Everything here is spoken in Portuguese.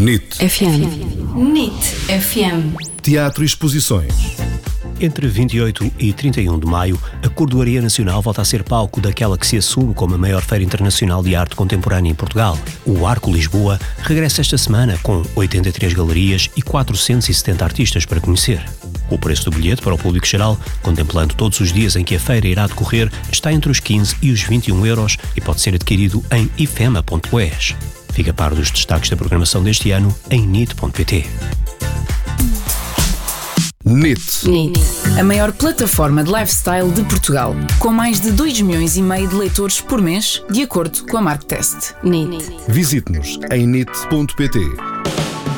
NIT FM. NIT FM. Teatro e exposições. Entre 28 e 31 de maio, a Cordoaria Nacional volta a ser palco daquela que se assume como a maior feira internacional de arte contemporânea em Portugal. O Arco Lisboa regressa esta semana com 83 galerias e 470 artistas para conhecer. O preço do bilhete para o público geral, contemplando todos os dias em que a feira irá decorrer, está entre os 15 e os 21 euros e pode ser adquirido em ifema.es. Fica a par dos destaques da programação deste ano em nit.pt. NIT. A maior plataforma de lifestyle de Portugal, com mais de 2,5 milhões de leitores por mês, de acordo com a Marktest. NIT. Visite-nos em nit.pt.